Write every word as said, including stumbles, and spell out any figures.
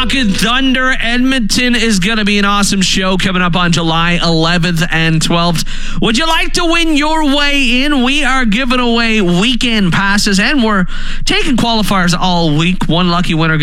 Talking Thunder, Edmonton is going to be an awesome show coming up on July eleventh and twelfth. Would you like to win your way in? We are giving away weekend passes, and we're taking qualifiers all week. One lucky winner